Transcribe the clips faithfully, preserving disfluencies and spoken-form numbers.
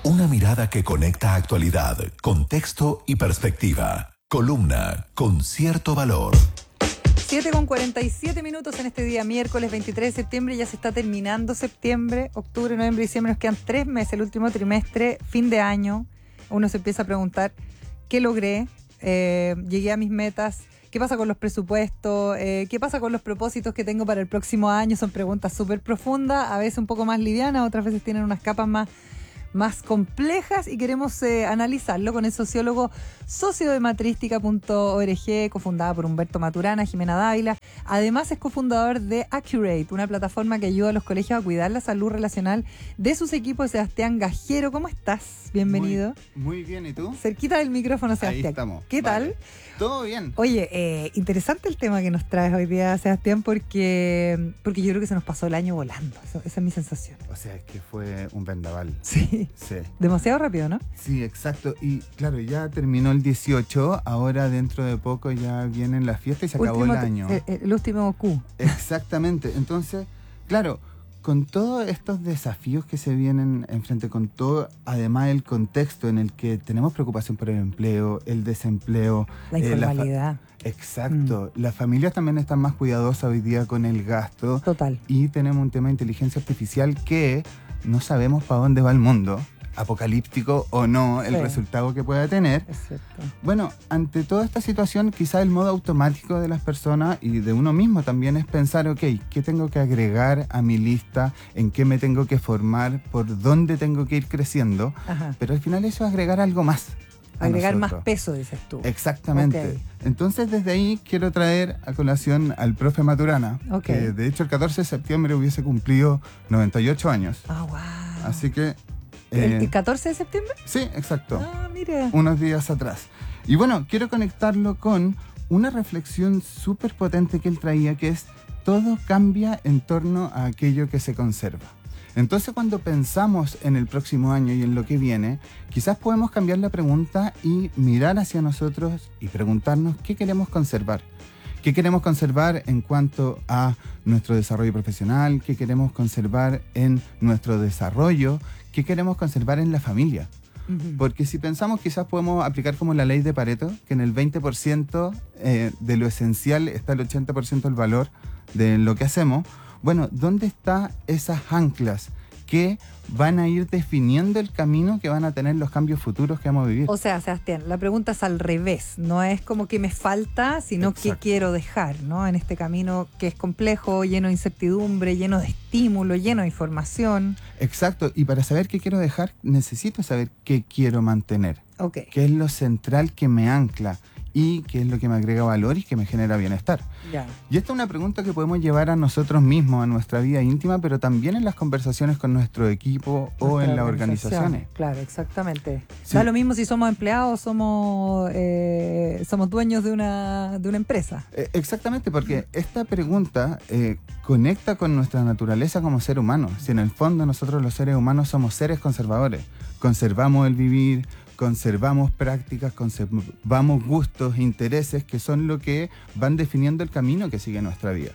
Una mirada que conecta actualidad, contexto y perspectiva. Columna con cierto valor. siete con cuarenta y siete minutos en este día, miércoles veintitrés de septiembre. Ya se está terminando septiembre, octubre, noviembre, diciembre. Nos quedan tres meses, el último trimestre, fin de año. Uno se empieza a preguntar, ¿qué logré? Eh, ¿Llegué a mis metas? ¿Qué pasa con los presupuestos? Eh, ¿Qué pasa con los propósitos que tengo para el próximo año? Son preguntas súper profundas, a veces un poco más livianas, otras veces tienen unas capas más... más complejas y queremos eh, analizarlo con el sociólogo socio de matrística punto org, cofundada por Humberto Maturana, Jimena Dávila. Además es cofundador de Accurate, una plataforma que ayuda a los colegios a cuidar la salud relacional de sus equipos. Sebastián Gajero, ¿cómo estás? Bienvenido. Muy, muy bien, ¿y tú? Cerquita del micrófono, Sebastián. Ahí estamos. ¿Qué Vale. tal? Todo bien. Oye, eh, interesante el tema que nos traes hoy día, Sebastián, porque, porque yo creo que se nos pasó el año volando. Eso, esa es mi sensación. O sea, es que fue un vendaval. Sí. Sí. Demasiado rápido, ¿no? Sí, exacto. Y claro, ya terminó el dieciocho, ahora dentro de poco ya vienen las fiestas y se acabó Último, el año. El, el último Q. Exactamente. Entonces, claro, con todos estos desafíos que se vienen enfrente, con todo, además el contexto en el que tenemos preocupación por el empleo, el desempleo. La eh, la fa- informalidad. Exacto. Mm. Las familias también están más cuidadosas hoy día con el gasto. Total. Y tenemos un tema de inteligencia artificial que no sabemos para dónde va el mundo, apocalíptico o no, el sí. resultado que pueda tener. Es cierto. Bueno, ante toda esta situación, quizá el modo automático de las personas y de uno mismo también es pensar, ok, ¿qué tengo que agregar a mi lista? ¿En qué me tengo que formar? ¿Por dónde tengo que ir creciendo? Ajá. Pero al final eso es agregar algo más. Agregar más peso, dices tú. Exactamente. Okay. Entonces, desde ahí quiero traer a colación al profe Maturana, okay. que de hecho el catorce de septiembre hubiese cumplido noventa y ocho años. Ah, oh, wow. Así que... Eh, ¿El catorce de septiembre? Sí, exacto. Ah, mira. Unos días atrás. Y bueno, quiero conectarlo con una reflexión súper potente que él traía, que es: todo cambia en torno a aquello que se conserva. Entonces, cuando pensamos en el próximo año y en lo que viene, quizás podemos cambiar la pregunta y mirar hacia nosotros y preguntarnos qué queremos conservar. ¿Qué queremos conservar en cuanto a nuestro desarrollo profesional? ¿Qué queremos conservar en nuestro desarrollo? ¿Qué queremos conservar en la familia? Uh-huh. Porque si pensamos, quizás podemos aplicar como la ley de Pareto, que en el veinte por ciento eh, de lo esencial está el ochenta por ciento del valor de lo que hacemos. Bueno, ¿dónde están esas anclas que van a ir definiendo el camino que van a tener los cambios futuros que vamos a vivir? O sea, Sebastián, la pregunta es al revés. No es como que me falta, sino Exacto. qué quiero dejar, ¿no? En este camino que es complejo, lleno de incertidumbre, lleno de estímulo, lleno de información. Exacto. Y para saber qué quiero dejar, necesito saber qué quiero mantener. Okay. ¿Qué es lo central que me ancla? Y qué es lo que me agrega valor y que me genera bienestar. Yeah. Y esta es una pregunta que podemos llevar a nosotros mismos, a nuestra vida íntima, pero también en las conversaciones con nuestro equipo Nuestra o en las organizaciones. Claro, exactamente. Sí. Da lo mismo si somos empleados, somos eh, somos dueños de una, de una empresa. Eh, exactamente, porque esta pregunta eh, conecta con nuestra naturaleza como ser humano. Si en el fondo nosotros los seres humanos somos seres conservadores, conservamos el vivir, conservamos prácticas, conservamos gustos, intereses, que son lo que van definiendo el camino que sigue nuestra vida.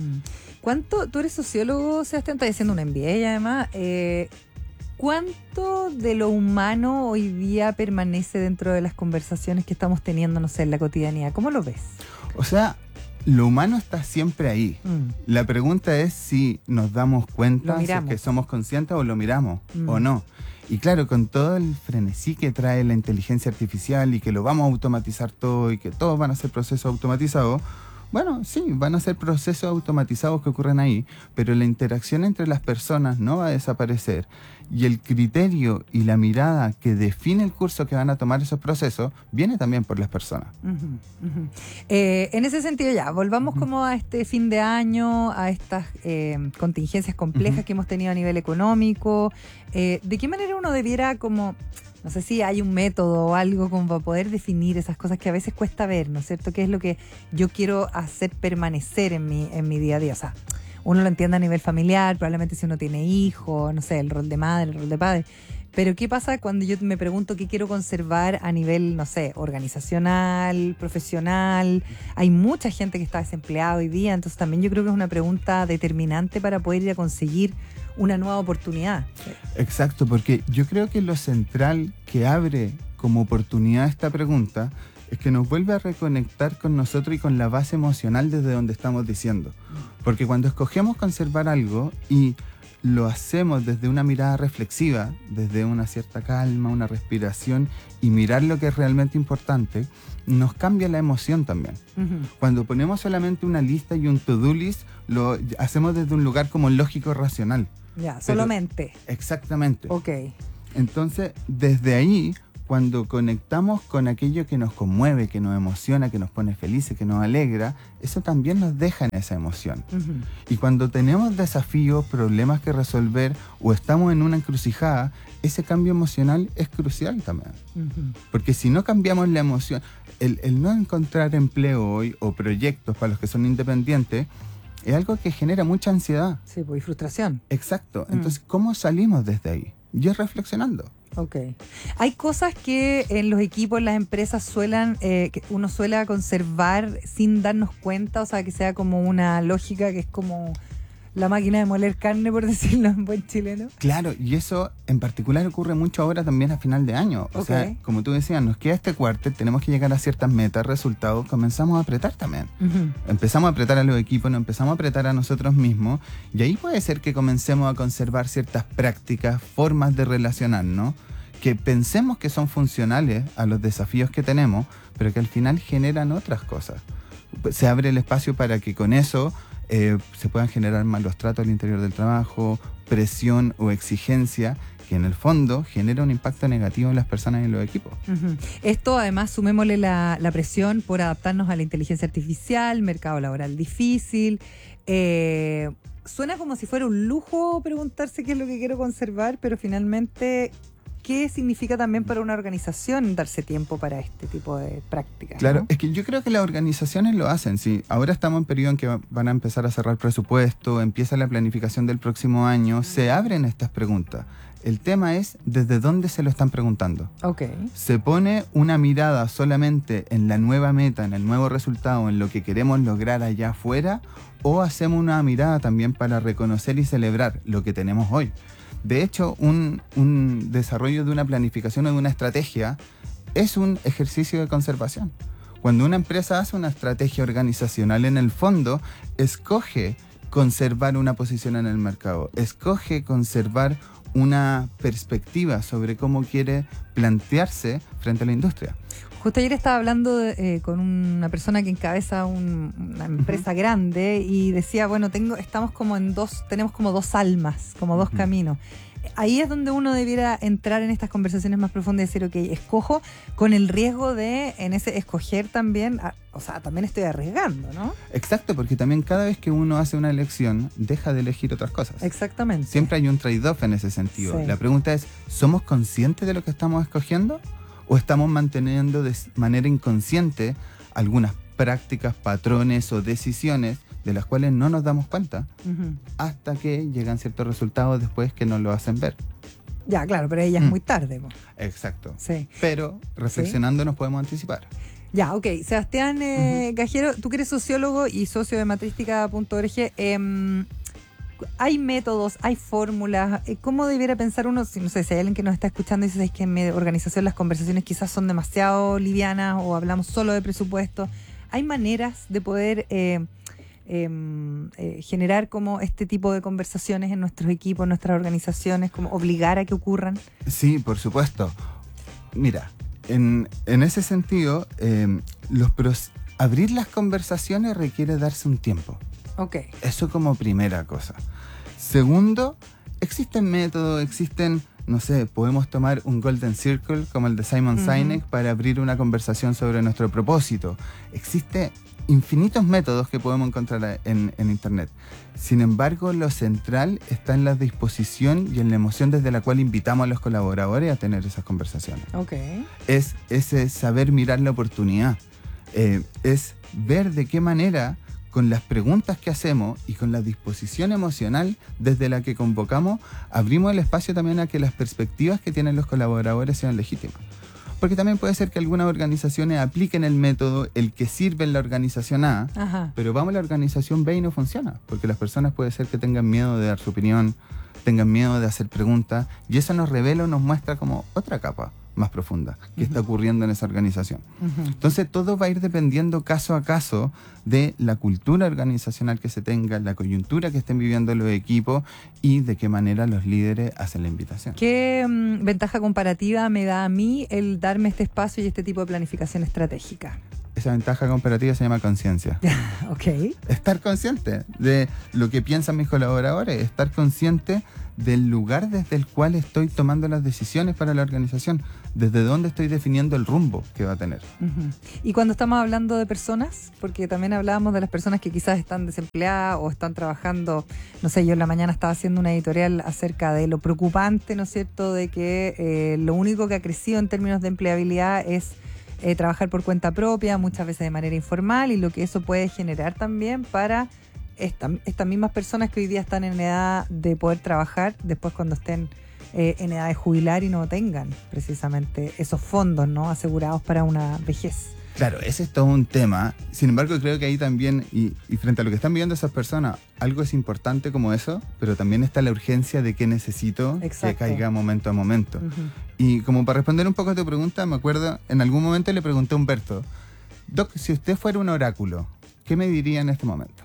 ¿Cuánto, tú eres sociólogo, Sebastián, estás haciendo un M B A y además, eh, ¿cuánto de lo humano hoy día permanece dentro de las conversaciones que estamos teniendo, no sé, en la cotidianidad? ¿Cómo lo ves? O sea, lo humano está siempre ahí. Mm. La pregunta es si nos damos cuenta, si es que somos conscientes o lo miramos mm. o no. Y claro, con todo el frenesí que trae la inteligencia artificial y que lo vamos a automatizar todo y que todos van a ser procesos automatizados, bueno, sí, van a ser procesos automatizados que ocurren ahí, pero la interacción entre las personas no va a desaparecer. Y el criterio y la mirada que define el curso que van a tomar esos procesos viene también por las personas. Uh-huh, uh-huh. Eh, en ese sentido ya, volvamos uh-huh. como a este fin de año, a estas eh, contingencias complejas uh-huh. que hemos tenido a nivel económico. Eh, ¿De qué manera uno debiera como... No sé si hay un método o algo como para poder definir esas cosas que a veces cuesta ver, ¿no es cierto? ¿Qué es lo que yo quiero hacer permanecer en mi, en mi día a día? O sea, uno lo entiende a nivel familiar, probablemente si uno tiene hijos, no sé, el rol de madre, el rol de padre. Pero ¿qué pasa cuando yo me pregunto qué quiero conservar a nivel, no sé, organizacional, profesional? Hay mucha gente que está desempleada hoy día, entonces también yo creo que es una pregunta determinante para poder ir a conseguir una nueva oportunidad. Exacto, porque yo creo que lo central que abre como oportunidad esta pregunta es que nos vuelve a reconectar con nosotros y con la base emocional desde donde estamos diciendo. Porque cuando escogemos conservar algo y lo hacemos desde una mirada reflexiva, desde una cierta calma, una respiración y mirar lo que es realmente importante, nos cambia la emoción también. Uh-huh. Cuando ponemos solamente una lista y un to-do list, lo hacemos desde un lugar como lógico racional. Ya, solamente. Exactamente. Ok. Entonces, desde ahí, cuando conectamos con aquello que nos conmueve, que nos emociona, que nos pone felices, que nos alegra, eso también nos deja en esa emoción. Uh-huh. Y cuando tenemos desafíos, problemas que resolver o estamos en una encrucijada, ese cambio emocional es crucial también. Uh-huh. Porque si no cambiamos la emoción, el, el no encontrar empleo hoy o proyectos para los que son independientes, es algo que genera mucha ansiedad. Sí, pues, y frustración. Exacto. Mm. Entonces, ¿cómo salimos desde ahí? Y es reflexionando. Ok. Hay cosas que en los equipos, en las empresas, suelan, eh, que uno suele conservar sin darnos cuenta, o sea, que sea como una lógica que es como la máquina de moler carne, por decirlo en buen chileno. Claro, y eso en particular ocurre mucho ahora también a final de año. O Ok. sea, como tú decías, nos queda este cuarto, tenemos que llegar a ciertas metas, resultados, comenzamos a apretar también. Uh-huh. Empezamos a apretar a los equipos, nos empezamos a apretar a nosotros mismos, y ahí puede ser que comencemos a conservar ciertas prácticas, formas de relacionarnos, que pensemos que son funcionales a los desafíos que tenemos, pero que al final generan otras cosas. Se abre el espacio para que con eso eh, se puedan generar malos tratos al interior del trabajo, presión o exigencia, que en el fondo genera un impacto negativo en las personas y en los equipos. Uh-huh. Esto, además, sumémosle la, la presión por adaptarnos a la inteligencia artificial, mercado laboral difícil. Eh, suena como si fuera un lujo preguntarse qué es lo que quiero conservar, pero finalmente, ¿qué significa también para una organización darse tiempo para este tipo de prácticas? Claro, ¿no? es que yo creo que las organizaciones lo hacen, sí. Ahora estamos en periodo en que van a empezar a cerrar presupuesto, empieza la planificación del próximo año, se abren estas preguntas. El tema es desde dónde se lo están preguntando. Ok. ¿Se pone una mirada solamente en la nueva meta, en el nuevo resultado, en lo que queremos lograr allá afuera? ¿O hacemos una mirada también para reconocer y celebrar lo que tenemos hoy? De hecho, un, un desarrollo de una planificación o de una estrategia es un ejercicio de conservación. Cuando una empresa hace una estrategia organizacional, en el fondo, escoge conservar una posición en el mercado, escoge conservar una perspectiva sobre cómo quiere plantearse frente a la industria. Justo ayer estaba hablando de, eh, con una persona que encabeza un, una empresa uh-huh. grande y decía, bueno, tengo, estamos como en dos, tenemos como dos almas, como dos uh-huh. caminos. Ahí es donde uno debiera entrar en estas conversaciones más profundas y decir, ok, escojo con el riesgo de, en ese escoger también, a, o sea, también estoy arriesgando, ¿no? Exacto, porque también cada vez que uno hace una elección, deja de elegir otras cosas. Exactamente. Siempre hay un trade-off en ese sentido. Sí. La pregunta es, ¿somos conscientes de lo que estamos escogiendo? ¿O estamos manteniendo de manera inconsciente algunas prácticas, patrones o decisiones de las cuales no nos damos cuenta uh-huh. hasta que llegan ciertos resultados después que nos lo hacen ver? Ya, claro, pero ella mm. es muy tarde. ¿no? Exacto. Sí. Pero reflexionando ¿Sí? nos podemos anticipar. Ya, ok. Sebastián eh, uh-huh. Gajero, tú que eres sociólogo y socio de matrística punto org, eh, hay métodos, hay fórmulas. ¿Cómo debiera pensar uno? Si, no sé, si hay alguien que nos está escuchando y dice, es que en mi organización las conversaciones quizás son demasiado livianas o hablamos solo de presupuesto. ¿Hay maneras de poder eh, eh, eh, generar como este tipo de conversaciones en nuestros equipos, en nuestras organizaciones, como obligar a que ocurran? Sí, por supuesto. Mira, en, en ese sentido, eh, los pros, abrir las conversaciones requiere darse un tiempo. Ok. Eso como primera cosa. Segundo, existen métodos, existen, no sé, podemos tomar un Golden Circle como el de Simon uh-huh. Sinek para abrir una conversación sobre nuestro propósito. Existen infinitos métodos que podemos encontrar en, en Internet. Sin embargo, lo central está en la disposición y en la emoción desde la cual invitamos a los colaboradores a tener esas conversaciones. Okay. Es ese saber mirar la oportunidad. Eh, es ver de qué manera con las preguntas que hacemos y con la disposición emocional desde la que convocamos, abrimos el espacio también a que las perspectivas que tienen los colaboradores sean legítimas. Porque también puede ser que algunas organizaciones apliquen el método, el que sirve en la organización A, Ajá. pero vamos a la organización B y no funciona, porque las personas puede ser que tengan miedo de dar su opinión, tengan miedo de hacer preguntas, y eso nos revela o nos muestra como otra capa más profunda que uh-huh. está ocurriendo en esa organización. Uh-huh. Entonces todo va a ir dependiendo caso a caso de la cultura organizacional que se tenga, la coyuntura que estén viviendo los equipos y de qué manera los líderes hacen la invitación. ¿Qué um, ventaja comparativa me da a mí el darme este espacio y este tipo de planificación estratégica? Esa ventaja comparativa se llama conciencia. Ok. Estar consciente de lo que piensan mis colaboradores, estar consciente del lugar desde el cual estoy tomando las decisiones para la organización, desde dónde estoy definiendo el rumbo que va a tener. Uh-huh. Y cuando estamos hablando de personas, porque también hablábamos de las personas que quizás están desempleadas o están trabajando, no sé, yo en la mañana estaba haciendo una editorial acerca de lo preocupante, ¿no es cierto?, de que eh, lo único que ha crecido en términos de empleabilidad es Eh, trabajar por cuenta propia, muchas veces de manera informal, y lo que eso puede generar también para esta, estas mismas personas que hoy día están en edad de poder trabajar después cuando estén eh, en edad de jubilar y no tengan precisamente esos fondos, ¿no?, asegurados para una vejez. Claro, ese es todo un tema. Sin embargo, creo que ahí también, y, y frente a lo que están viviendo esas personas, algo es importante como eso, pero también está la urgencia de qué necesito Exacto. que caiga momento a momento. Uh-huh. Y como para responder un poco a tu pregunta, me acuerdo, en algún momento le pregunté a Humberto, Doc, si usted fuera un oráculo, ¿qué me diría en este momento?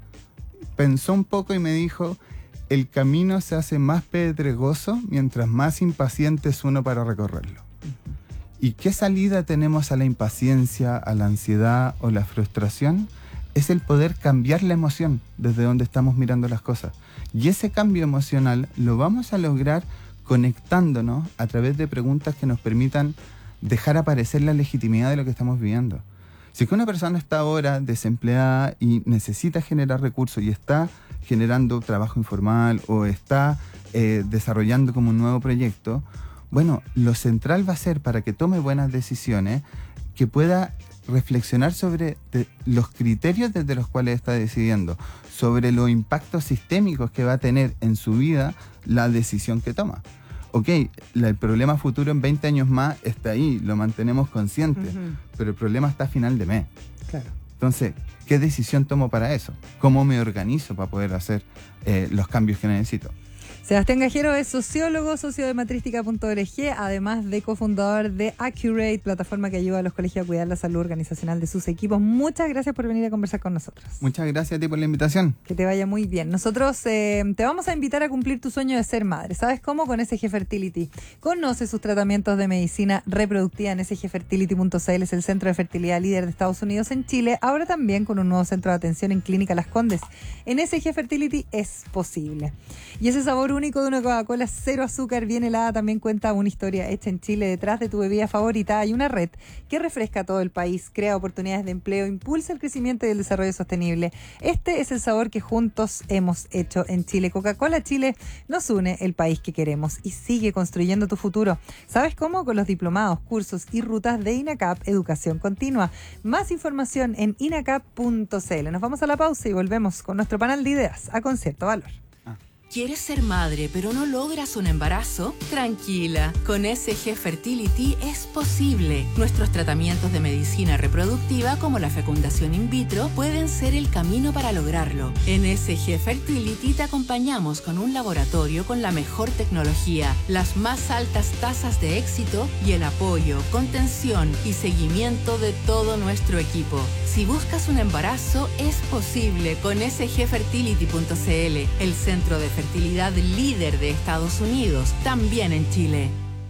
Pensó un poco y me dijo, el camino se hace más pedregoso mientras más impaciente es uno para recorrerlo. Uh-huh. ¿Y qué salida tenemos a la impaciencia, a la ansiedad o la frustración? Es el poder cambiar la emoción desde donde estamos mirando las cosas. Y ese cambio emocional lo vamos a lograr conectándonos a través de preguntas que nos permitan dejar aparecer la legitimidad de lo que estamos viviendo. Si es que una persona está ahora desempleada y necesita generar recursos y está generando trabajo informal o está eh, desarrollando como un nuevo proyecto, bueno, lo central va a ser para que tome buenas decisiones, que pueda reflexionar sobre de, los criterios desde los cuales está decidiendo, sobre los impactos sistémicos que va a tener en su vida la decisión que toma. Ok, la, el problema futuro en veinte años más está ahí, lo mantenemos consciente, uh-huh. pero el problema está a final de mes. Claro. Entonces, ¿qué decisión tomo para eso? ¿Cómo me organizo para poder hacer eh, los cambios que necesito? Sebastián Gajero es sociólogo, socio de matrística punto org, además de cofundador de Accurate, plataforma que ayuda a los colegios a cuidar la salud organizacional de sus equipos. Muchas gracias por venir a conversar con nosotros. Muchas gracias a ti por la invitación. Que te vaya muy bien. Nosotros eh, te vamos a invitar a cumplir tu sueño de ser madre. ¿Sabes cómo? Con S G Fertility. Conoce sus tratamientos de medicina reproductiva en S G fertility punto c l. Es el centro de fertilidad líder de Estados Unidos en Chile, ahora también con un nuevo centro de atención en Clínica Las Condes. En S G Fertility es posible. Y ese sabor único de una Coca-Cola cero azúcar bien helada también cuenta una historia hecha en Chile. Detrás de tu bebida favorita hay una red que refresca a todo el país, crea oportunidades de empleo, impulsa el crecimiento y el desarrollo sostenible. Este es el sabor que juntos hemos hecho en Chile. Coca-Cola Chile nos une el país que queremos y sigue construyendo tu futuro. ¿Sabes cómo? Con los diplomados, cursos y rutas de INACAP Educación Continua. Más información en inacap punto c l. Nos vamos a la pausa y volvemos con nuestro panel de ideas a Concierto Valor. ¿Quieres ser madre pero no logras un embarazo? Tranquila, con S G Fertility es posible. Nuestros tratamientos de medicina reproductiva como la fecundación in vitro pueden ser el camino para lograrlo. En S G Fertility te acompañamos con un laboratorio con la mejor tecnología, las más altas tasas de éxito y el apoyo, contención y seguimiento de todo nuestro equipo. Si buscas un embarazo, es posible con S G fertility punto c l, el centro de fertilidad líder de Estados Unidos, también en Chile.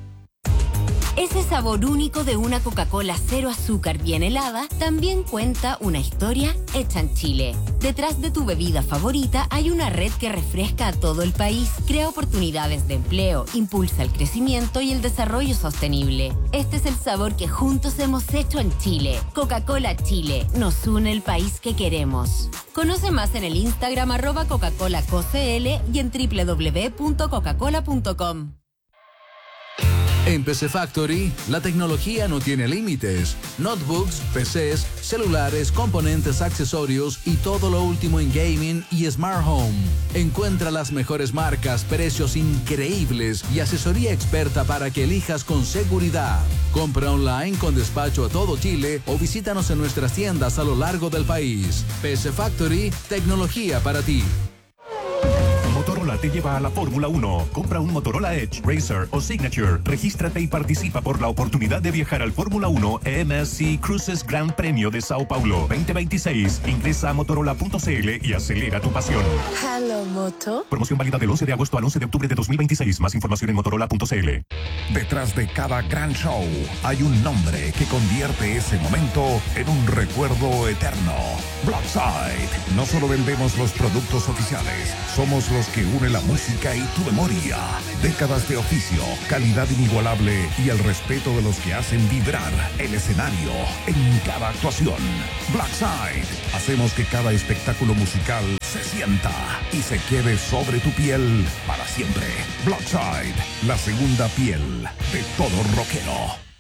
Ese sabor único de una Coca-Cola cero azúcar bien helada también cuenta una historia hecha en Chile. Detrás de tu bebida favorita hay una red que refresca a todo el país, crea oportunidades de empleo, impulsa el crecimiento y el desarrollo sostenible. Este es el sabor que juntos hemos hecho en Chile. Coca-Cola Chile, nos une el país que queremos. Conoce más en el Instagram arroba Coca-Cola C O C L y en doble u doble u doble u punto coca cola punto com. En P C Factory, la tecnología no tiene límites. Notebooks, P Cs, celulares, componentes, accesorios y todo lo último en gaming y smart home. Encuentra las mejores marcas, precios increíbles y asesoría experta para que elijas con seguridad. Compra online con despacho a todo Chile o visítanos en nuestras tiendas a lo largo del país. P C Factory, tecnología para ti. Motorola te lleva a la Fórmula uno. Compra un Motorola Edge, Racer o Signature. Regístrate y participa por la oportunidad de viajar al Fórmula uno M S C Cruises Gran Premio de Sao Paulo veinte veintiséis. Ingresa a motorola punto c l y acelera tu pasión. Hello, Moto. Promoción válida del once de agosto al once de octubre de dos mil veintiséis. Más información en motorola punto c l. Detrás de cada gran show hay un nombre que convierte ese momento en un recuerdo eterno. Blackside. No solo vendemos los productos oficiales, somos los que une la música y tu memoria. Décadas de oficio, calidad inigualable y el respeto de los que hacen vibrar el escenario en cada actuación. Blackside. Hacemos que cada espectáculo musical se sienta y se quede sobre tu piel para siempre. Blackside, la segunda piel de todo rockero.